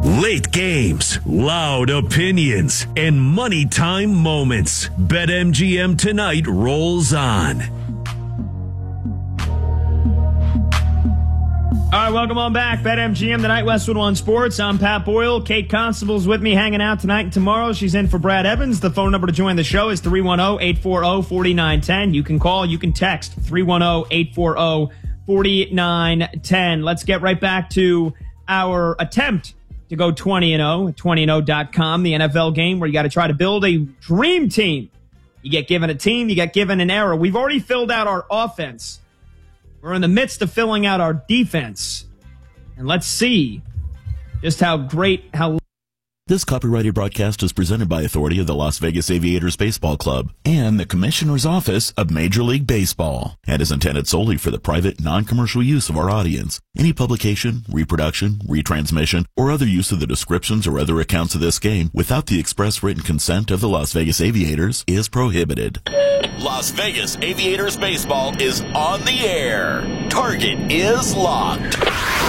Late games, loud opinions, and money time moments. BetMGM tonight rolls on. All right, welcome on back. BetMGM tonight, Westwood One Sports. I'm Pat Boyle. Kate Constable's with me hanging out tonight and tomorrow. She's in for Brad Evans. The phone number to join the show is 310-840-4910. You can call, you can text 310-840-4910. Let's get right back to our attempt to go 20-0, 20-0.com, the NFL game where you got to try to build a dream team. You get given a team, you get given an era. We've already filled out our offense. We're in the midst of filling out our defense. And let's see just how This copyrighted broadcast is presented by authority of the Las Vegas Aviators Baseball Club and the Commissioner's Office of Major League Baseball, and is intended solely for the private, non-commercial use of our audience. Any publication, reproduction, retransmission, or other use of the descriptions or other accounts of this game without the express written consent of the Las Vegas Aviators is prohibited. Las Vegas Aviators Baseball is on the air. Target is locked.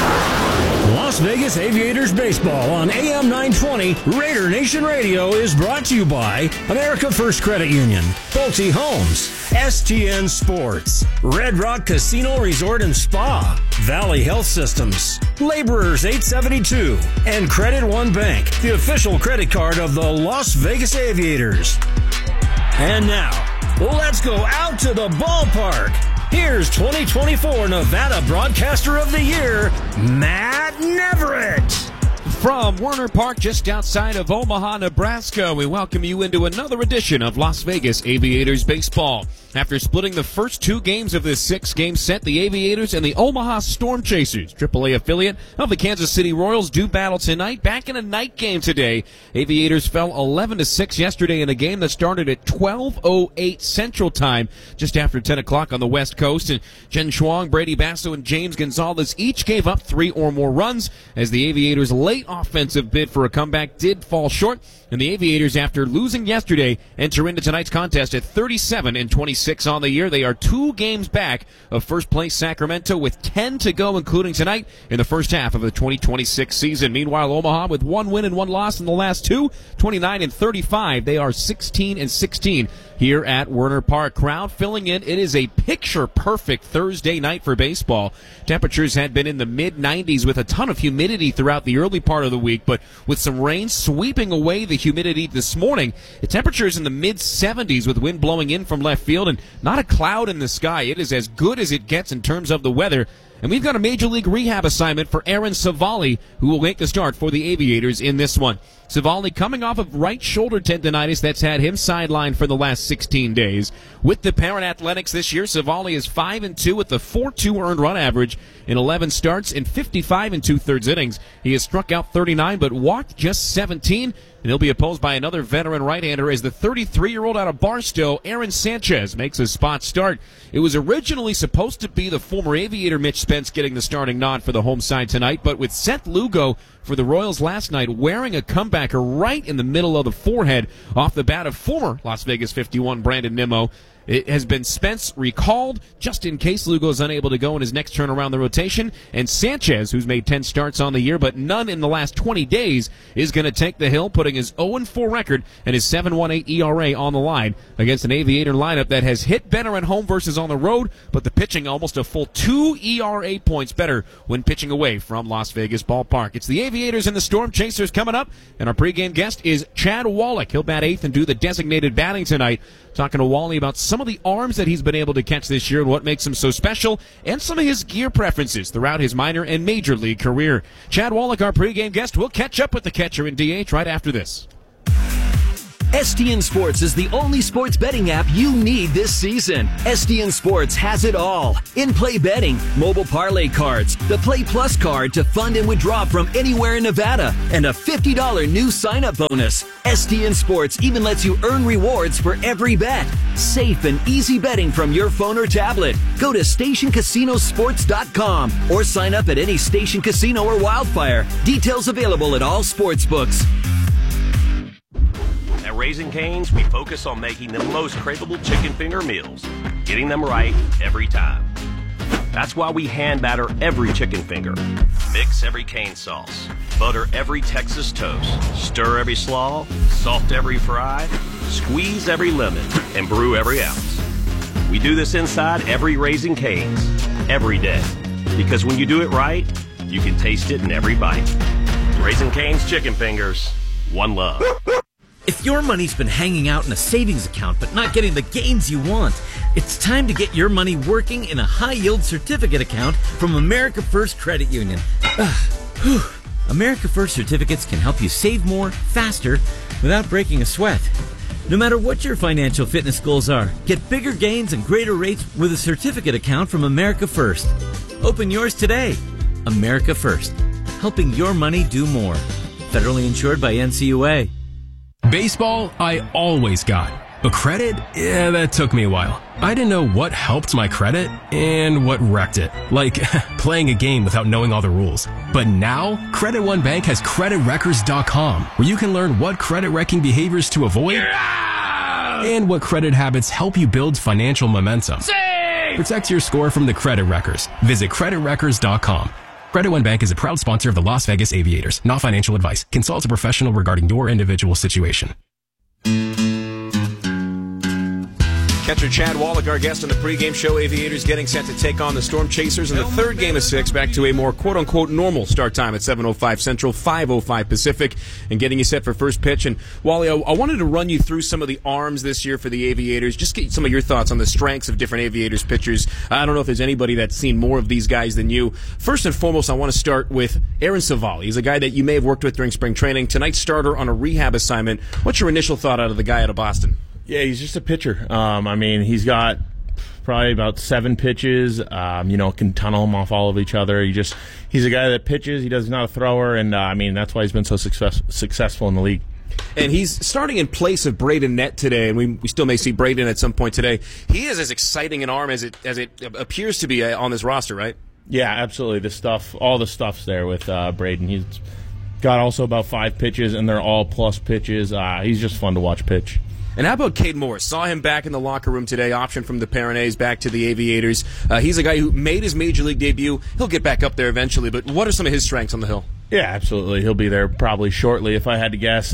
Las Vegas Aviators Baseball on AM 920 Raider Nation Radio is brought to you by America First Credit Union, Pulte Homes, STN Sports, Red Rock Casino Resort and Spa, Valley Health Systems, Laborers 872, and Credit One Bank, the official credit card of the Las Vegas Aviators. And now, let's go out to the ballpark. Here's 2024 Nevada Broadcaster of the Year, Matt Neverett. From Werner Park, just outside of Omaha, Nebraska, we welcome you into another edition of Las Vegas Aviators Baseball. After splitting the first two games of this six-game set, the Aviators and the Omaha Storm Chasers, AAA affiliate of the Kansas City Royals, do battle tonight. Back in a night game today. Aviators fell 11-6 yesterday in a game that started at 12:08 Central Time, just after 10 o'clock on the West Coast. And Jen Schwang, Brady Basso, and James Gonzalez each gave up 3 or more runs as the Aviators' late offensive bid for a comeback did fall short. And the Aviators, after losing yesterday, enter into tonight's contest at 37-26 on the year. They are 2 games back of first place Sacramento with 10 to go, including tonight in the first half of the 2026 season. Meanwhile, Omaha with 1 win and 1 loss in the last 2, 29-35. They are 16-16 here at Werner Park. Crowd filling in. It is a picture-perfect Thursday night for baseball. Temperatures had been in the mid-90s with a ton of humidity throughout the early part of the week, but with some rain sweeping away the humidity this morning, the temperatures in the mid-70s with wind blowing in from left field and not a cloud in the sky. It is as good as it gets in terms of the weather. And we've got a Major League rehab assignment for Aaron Savali, who will make the start for the Aviators in this one. Savali coming off of right shoulder tendonitis that's had him sidelined for the last 16 days. With the Parent Athletics this year, Savali is 5-2 with a 4.2 earned run average in 11 starts in 55 2/3 innings. He has struck out 39 but walked just 17. And he'll be opposed by another veteran right-hander as the 33-year-old out of Barstow, Aaron Sanchez, makes his spot start. It was originally supposed to be the former Aviator Mitch Spence getting the starting nod for the home side tonight, but with Seth Lugo for the Royals last night wearing a comebacker right in the middle of the forehead off the bat of former Las Vegas 51 Brandon Nimmo, it has been Spence recalled just in case Lugo is unable to go in his next turn around the rotation. And Sanchez, who's made 10 starts on the year, but none in the last 20 days, is going to take the hill, putting his 0-4 record and his 7.18 ERA on the line against an Aviator lineup that has hit better at home versus on the road, but the pitching almost a full 2 ERA points better when pitching away from Las Vegas Ballpark. It's the Aviators and the Storm Chasers coming up, and our pregame guest is Chad Wallach. He'll bat 8th and do the designated batting tonight. Talking to Wally about some of the arms that he's been able to catch this year and what makes him so special, and some of his gear preferences throughout his minor and major league career. Chad Wallach, our pregame guest. We'll catch up with the catcher in DH right after this. STN Sports is the only sports betting app you need this season. STN Sports has it all. In-play betting, mobile parlay cards, the Play Plus card to fund and withdraw from anywhere in Nevada, and a $50 new sign-up bonus. STN Sports even lets you earn rewards for every bet. Safe and easy betting from your phone or tablet. Go to StationCasinoSports.com or sign up at any Station Casino or Wildfire. Details available at all sportsbooks. At Raising Cane's, we focus on making the most craveable chicken finger meals, getting them right every time. That's why we hand batter every chicken finger, mix every cane sauce, Butter every Texas toast, stir every slaw, salt every fry, squeeze every lemon, and brew every ounce. We do this inside every Raising Cane's, every day. Because when you do it right, you can taste it in every bite. Raising Cane's Chicken Fingers, one love. If your money's been hanging out in a savings account but not getting the gains you want, it's time to get your money working in a high-yield certificate account from America First Credit Union. America First certificates can help you save more, faster, without breaking a sweat. No matter what your financial fitness goals are, get bigger gains and greater rates with a certificate account from America First. Open yours today. America First, helping your money do more. Federally insured by NCUA. Baseball, I always got. But credit? Yeah, that took me a while. I didn't know what helped my credit and what wrecked it. Like playing a game without knowing all the rules. But now, Credit One Bank has CreditWreckers.com, where you can learn what credit wrecking behaviors to avoid and what credit habits help you build financial momentum. Protect your score from the Credit Wreckers. Visit CreditWreckers.com. Credit One Bank is a proud sponsor of the Las Vegas Aviators. Not financial advice. Consult a professional regarding your individual situation. Catcher Chad Wallach, our guest on the pregame show. Aviators getting set to take on the Storm Chasers in the third game of 6, back to a more quote-unquote normal start time at 7:05 Central, 5:05 Pacific, and getting you set for first pitch. And Wally, I wanted to run you through some of the arms this year for the Aviators, just get some of your thoughts on the strengths of different Aviators pitchers. I don't know if there's anybody that's seen more of these guys than you. First and foremost, I want to start with Aaron Civale. He's a guy that you may have worked with during spring training. Tonight's starter on a rehab assignment. What's your initial thought out of the guy out of Boston? Yeah, he's just a pitcher. I mean, he's got probably about 7 pitches. Can tunnel them off all of each other. He's a guy that pitches. He's not a thrower, and I mean that's why he's been so successful in the league. And he's starting in place of Braden Nett today, and we still may see Braden at some point today. He is as exciting an arm as it appears to be on this roster, right? Yeah, absolutely. All the stuff's there with Braden. He's got also about 5 pitches, and they're all plus pitches. He's just fun to watch pitch. And how about Cade Morris? Saw him back in the locker room today, option from the Pyrenees back to the Aviators. He's a guy who made his Major League debut. He'll get back up there eventually, but what are some of his strengths on the hill? Yeah, absolutely. He'll be there probably shortly if I had to guess.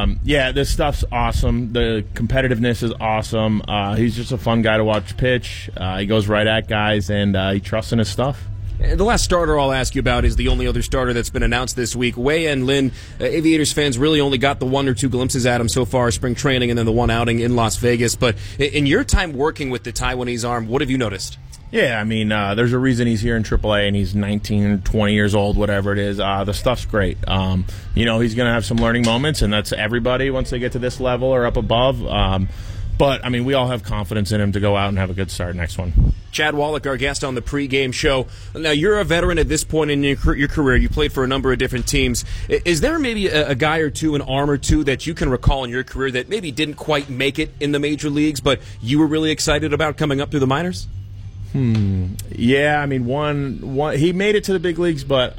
This stuff's awesome. The competitiveness is awesome. He's just a fun guy to watch pitch. He goes right at guys, and he trusts in his stuff. The last starter I'll ask you about is the only other starter that's been announced this week. Wei-Yen Lin, Aviators fans really only got the 1 or 2 glimpses at him so far, spring training and then the one outing in Las Vegas. But in your time working with the Taiwanese arm, what have you noticed? Yeah, I mean, there's a reason he's here in AAA and he's 19, 20 years old, whatever it is. The stuff's great. He's going to have some learning moments, and that's everybody once they get to this level or up above. But, I mean, we all have confidence in him to go out and have a good start next one. Chad Wallach, our guest on the pregame show. Now, you're a veteran at this point in your career. You played for a number of different teams. Is there maybe a guy or two, an arm or two, that you can recall in your career that maybe didn't quite make it in the major leagues, but you were really excited about coming up through the minors? Yeah, I mean, one he made it to the big leagues, but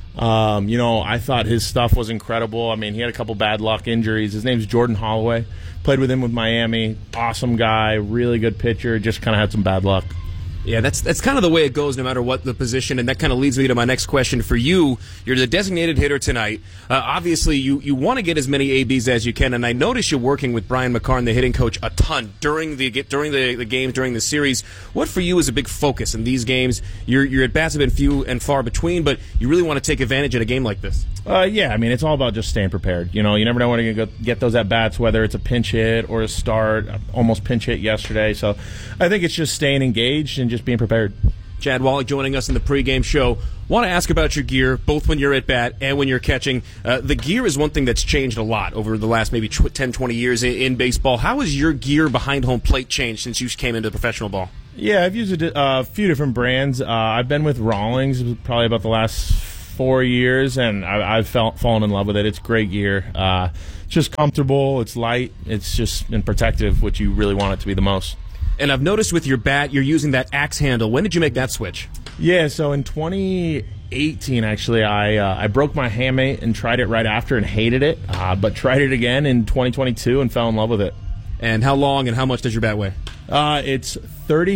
I thought his stuff was incredible. I mean, he had a couple bad luck injuries. His name's Jordan Holloway. Played with him with Miami. Awesome guy, really good pitcher. Just kind of had some bad luck. Yeah, that's kind of the way it goes no matter what the position, and that kind of leads me to my next question for you. You're the designated hitter tonight. Obviously, you want to get as many ABs as you can, and I notice you're working with Brian McCarn, the hitting coach, a ton during the games, during the series. What for you is a big focus in these games? Your at-bats have been few and far between, but you really want to take advantage in a game like this. Yeah, I mean, it's all about just staying prepared. You never know when you're going to get those at-bats, whether it's a pinch hit or a start. Almost pinch hit yesterday. So I think it's just staying engaged and just being prepared. Chad Wallach joining us in the pregame show. Want to ask about your gear, both when you're at bat and when you're catching. The gear is one thing that's changed a lot over the last maybe 10, 20 years in baseball. How has your gear behind home plate changed since you came into professional ball? Yeah, I've used a few different brands. I've been with Rawlings probably about the last 4 years, and I've fallen in love with it. It's great gear. It's just comfortable. It's light. It's just and protective, which you really want it to be the most. And I've noticed with your bat, you're using that axe handle. When did you make that switch? Yeah, so in 2018, actually, I broke my hamate and tried it right after and hated it, but tried it again in 2022 and fell in love with it. And how long and how much does your bat weigh? It's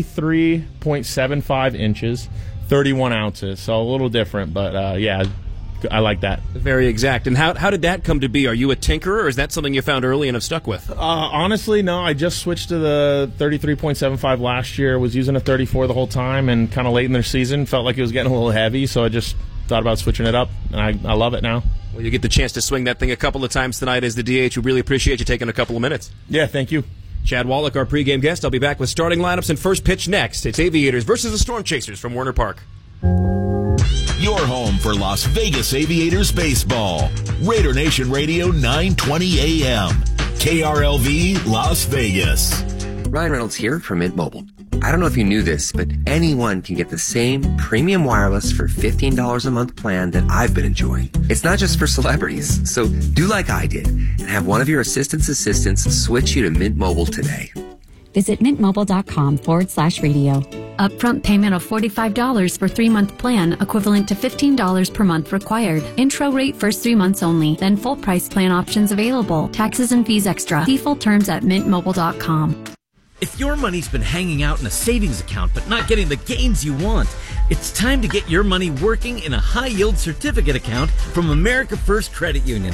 33.75 inches, 31 ounces, so a little different, but I like that. Very exact. And how did that come to be? Are you a tinkerer, or is that something you found early and have stuck with? Honestly, no. I just switched to the 33.75 last year. Was using a 34 the whole time, and kind of late in their season felt like it was getting a little heavy, so I just thought about switching it up, and I love it now. Well, you get the chance to swing that thing a couple of times tonight as the DH. We really appreciate you taking a couple of minutes. Yeah, thank you. Chad Wallach, our pregame guest. I'll be back with starting lineups and first pitch next. It's Aviators versus the Storm Chasers from Werner Park. Your home for Las Vegas Aviators baseball. Raider Nation Radio 920 AM. KRLV Las Vegas. Ryan Reynolds here from Mint Mobile. I don't know if you knew this, but anyone can get the same premium wireless for $15 a month plan that I've been enjoying. It's not just for celebrities, so do like I did and have one of your assistants switch you to Mint Mobile today. Visit mintmobile.com/radio. Upfront payment of $45 for 3-month plan, equivalent to $15 per month required. Intro rate first 3 months only, then full price plan options available. Taxes and fees extra. See full terms at mintmobile.com. If your money's been hanging out in a savings account but not getting the gains you want, it's time to get your money working in a high-yield certificate account from America First Credit Union.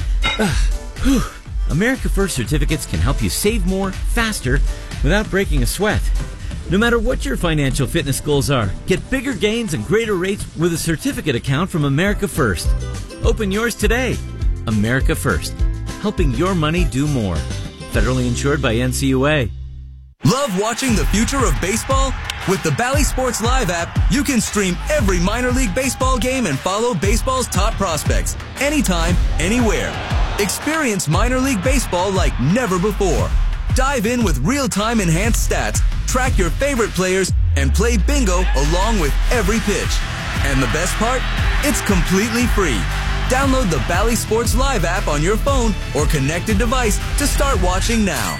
America First certificates can help you save more, faster, without breaking a sweat. No matter what your financial fitness goals are, get bigger gains and greater rates with a certificate account from America First. Open yours today. America First, helping your money do more. Federally insured by NCUA. Love watching the future of baseball? With the Bally Sports Live app, you can stream every minor league baseball game and follow baseball's top prospects anytime, anywhere. Experience minor league baseball like never before. Dive in with real-time enhanced stats, track your favorite players, and play bingo along with every pitch. And the best part? It's completely free. Download the Bally Sports Live app on your phone or connected device to start watching now.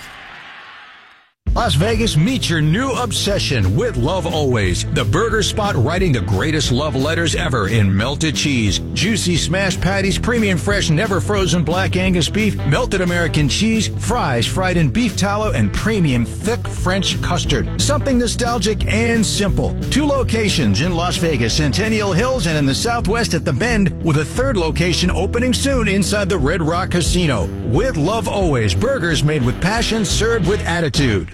Las Vegas, meet your new obsession with Love Always, the burger spot writing the greatest love letters ever in melted cheese, juicy smashed patties, premium fresh never frozen black Angus beef, melted American cheese, fries fried in beef tallow, and premium thick French custard. Something nostalgic and simple. 2 locations in Las Vegas, Centennial Hills, and in the Southwest at The Bend, with a 3rd location opening soon inside the Red Rock Casino. With Love Always, burgers made with passion, served with attitude.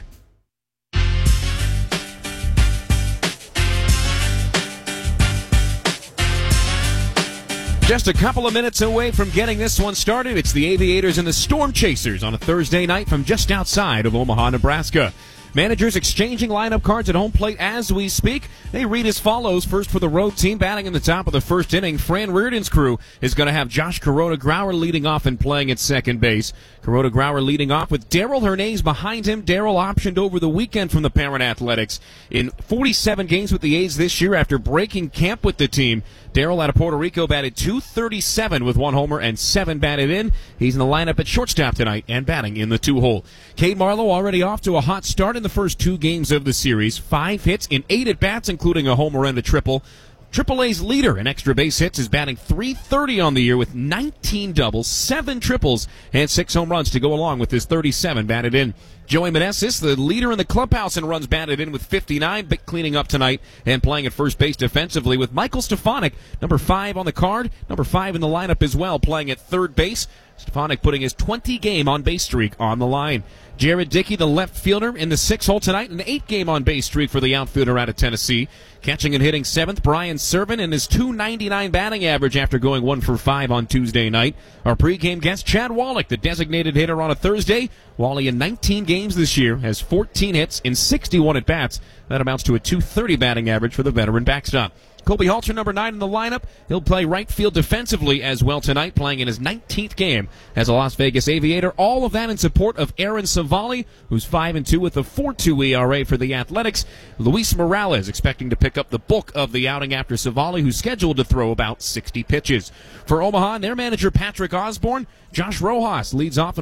Just a couple of minutes away from getting this one started. It's the Aviators and the Storm Chasers on a Thursday night from just outside of Omaha, Nebraska. Managers exchanging lineup cards at home plate as we speak. They read as follows. First for the road team, batting in the top of the first inning. Fran Reardon's crew is going to have Josh Kuroda-Grauer leading off and playing at second base. Kuroda-Grauer leading off with Daryl Hernandez behind him. Daryl optioned over the weekend from the Parent Athletics in 47 games with the A's this year after breaking camp with the team. Daryl out of Puerto Rico batted .237 with 1 homer and 7 batted in. He's in the lineup at shortstop tonight and batting in the 2-hole. Cade Marlowe already off to a hot start in the first 2 games of the series. 5 hits in 8 at-bats, including a homer and a triple. AAA's leader in extra base hits is batting .330 on the year with 19 doubles, 7 triples, and 6 home runs to go along with his 37 batted in. Joey Meneses, the leader in the clubhouse in runs batted in with 59, but cleaning up tonight and playing at first base defensively with Michael Stefanik, number 5 on the card, number 5 in the lineup as well, playing at third base. Stefanik putting his 20-game on-base streak on the line. Jared Dickey, the left fielder, in the 6-hole tonight, an 8-game on-base streak for the outfielder out of Tennessee. Catching and hitting 7th, Brian Serven, and his .299 batting average after going 1 for 5 on Tuesday night. Our pregame guest, Chad Wallach, the designated hitter on a Thursday. Wally in 19 games this year has 14 hits in 61 at-bats. That amounts to a .230 batting average for the veteran backstop. Colby Halter, number 9 in the lineup. He'll play right field defensively as well tonight, playing in his 19th game as a Las Vegas Aviator. All of that in support of Aaron Savali, who's 5-2 with a 4.2 ERA for the Athletics. Luis Morales expecting to pick up the bulk of the outing after Savali, who's scheduled to throw about 60 pitches. For Omaha, their manager Patrick Osborne, Josh Rojas leads off